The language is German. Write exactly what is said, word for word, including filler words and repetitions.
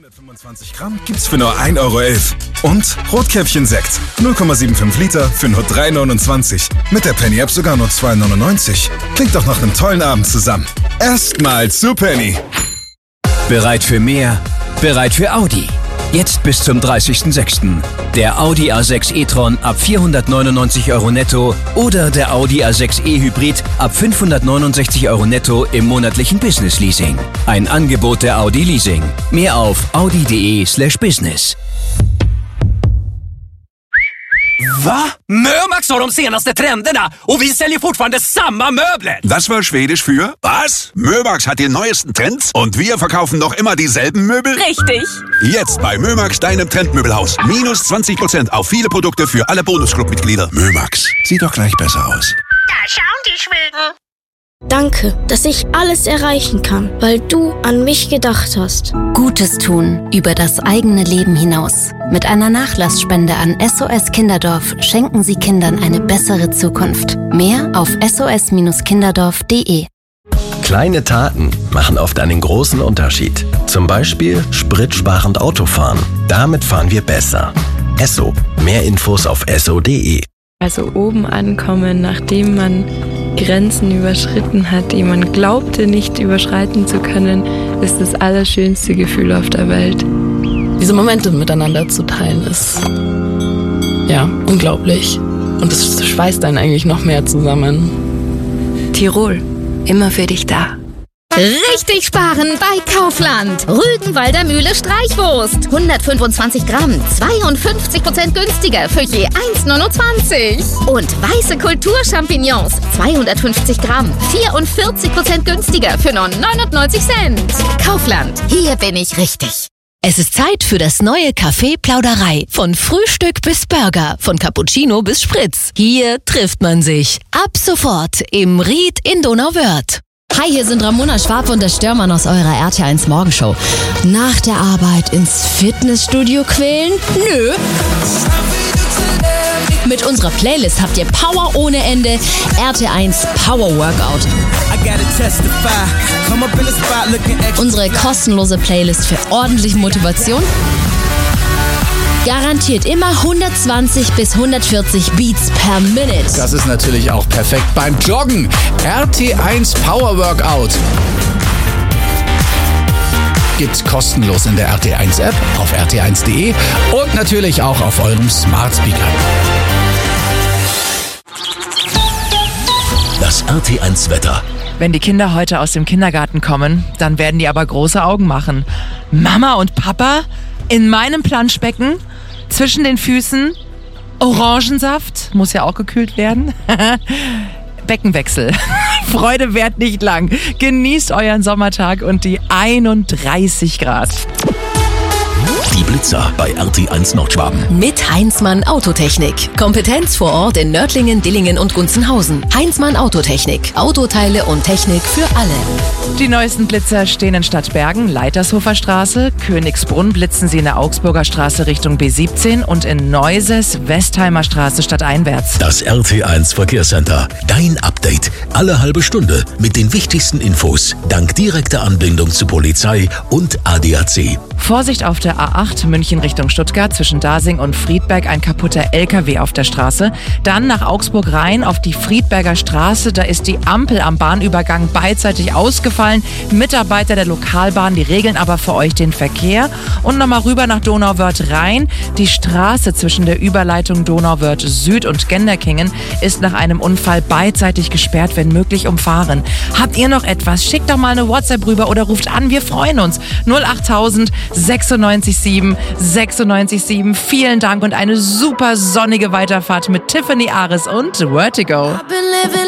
hundertfünfundzwanzig Gramm gibt's für nur ein Euro elf. Und Rotkäppchen-Sekt, null Komma fünfundsiebzig Liter für nur drei neunundzwanzig. Mit der Penny-App sogar nur zwei neunundneunzig. Klingt doch nach einem tollen Abend zusammen. Erstmal zu Penny. Bereit für mehr? Bereit für Audi. Jetzt bis zum dreißigsten sechsten Der Audi A sechs e-tron ab vierhundertneunundneunzig Euro netto oder der Audi A sechs e-Hybrid ab fünfhundertneunundsechzig Euro netto im monatlichen Business-Leasing. Ein Angebot der Audi Leasing. Mehr auf audi.de slash business. Va? Mömax har de senaste trenderna och vi säljer fortfarande samma möbler. Das war Schwedisch für was? Mömax hat die neuesten Trends und wir verkaufen noch immer dieselben Möbel? Richtig. Jetzt bei Mömax, deinem Trendmöbelhaus. Minus zwanzig Prozent auf viele Produkte für alle Bonusclub-Mitglieder. Mömax, sieht doch gleich besser aus. Da schauen die Schweden. Danke, dass ich alles erreichen kann, weil du an mich gedacht hast. Gutes tun über das eigene Leben hinaus. Mit einer Nachlassspende an S O S Kinderdorf schenken Sie Kindern eine bessere Zukunft. Mehr auf s o s kinderdorf punkt d e. Kleine Taten machen oft einen großen Unterschied. Zum Beispiel spritsparend Autofahren. Damit fahren wir besser. Esso. Mehr Infos auf esso punkt d e. Also oben ankommen, nachdem man Grenzen überschritten hat, die man glaubte nicht überschreiten zu können, ist das allerschönste Gefühl auf der Welt. Diese Momente miteinander zu teilen ist ja unglaublich. Und es schweißt einen eigentlich noch mehr zusammen. Tirol, immer für dich da. Richtig sparen bei Kaufland. Rügenwalder Mühle Streichwurst. hundertfünfundzwanzig Gramm, zweiundfünfzig Prozent günstiger für je eins neunundzwanzig. Und weiße Kulturchampignons, zweihundertfünfzig Gramm, vierundvierzig Prozent günstiger für nur neunundneunzig Cent. Kaufland, hier bin ich richtig. Es ist Zeit für das neue Café Plauderei. Von Frühstück bis Burger, von Cappuccino bis Spritz. Hier trifft man sich. Ab sofort im Ried in Donauwörth. Hi, hier sind Ramona Schwab und der Störmann aus eurer R T eins Morgenshow. Nach der Arbeit ins Fitnessstudio quälen? Nö. Mit unserer Playlist habt ihr Power ohne Ende. R T eins Power Workout. Unsere kostenlose Playlist für ordentliche Motivation. Garantiert immer hundertzwanzig bis hundertvierzig Beats per Minute. Das ist natürlich auch perfekt beim Joggen. R T eins Power Workout. Gibt's kostenlos in der R T eins App, auf r t eins punkt d e und natürlich auch auf eurem Smart Speaker. Das R T eins Wetter. Wenn die Kinder heute aus dem Kindergarten kommen, dann werden die aber große Augen machen. Mama und Papa in meinem Planschbecken, zwischen den Füßen, Orangensaft, muss ja auch gekühlt werden. Beckenwechsel. Freude währt nicht lang. Genießt euren Sommertag und die einunddreißig Grad. Die Blitzer bei R T eins Nordschwaben. Mit Heinzmann Autotechnik. Kompetenz vor Ort in Nördlingen, Dillingen und Gunzenhausen. Heinzmann Autotechnik. Autoteile und Technik für alle. Die neuesten Blitzer stehen in Stadtbergen, Leitershofer Straße, Königsbrunn blitzen sie in der Augsburger Straße Richtung B siebzehn und in Neuses, Westheimer Straße stadteinwärts. Das R T eins Verkehrscenter. Dein Update. Alle halbe Stunde mit den wichtigsten Infos. Dank direkter Anbindung zu Polizei und A D A C. Vorsicht auf der A acht München Richtung Stuttgart zwischen Dasing und Friedberg, ein kaputter L K W auf der Straße. Dann nach Augsburg rein auf die Friedberger Straße, da ist die Ampel am Bahnübergang beidseitig ausgefallen. Mitarbeiter der Lokalbahn, die regeln aber für euch den Verkehr. Und nochmal rüber nach Donauwörth rein. Die Straße zwischen der Überleitung Donauwörth Süd und Genderkingen ist nach einem Unfall beidseitig gesperrt, wenn möglich umfahren. Habt ihr noch etwas? Schickt doch mal eine WhatsApp rüber oder ruft an, wir freuen uns. null achttausend sechsundneunzig sieben sechsundneunzig sieben. Vielen Dank und eine super sonnige Weiterfahrt mit Tiffany Ares und Vertigo.